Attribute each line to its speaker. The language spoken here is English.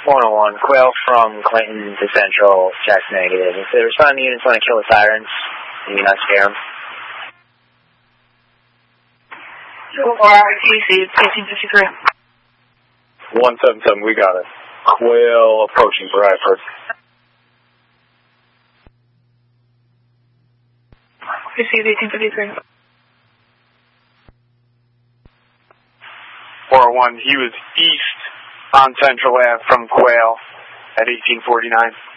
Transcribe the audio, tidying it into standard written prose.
Speaker 1: 101, Quail from Clinton to Central, check negative. If the responding units want to kill the sirens, can you not scare them?
Speaker 2: 204, 1853.
Speaker 3: 177, we got it. Quail approaching Bradford.
Speaker 2: Received 1853.
Speaker 3: 401, he was east on Central Ave from Quail at 1849.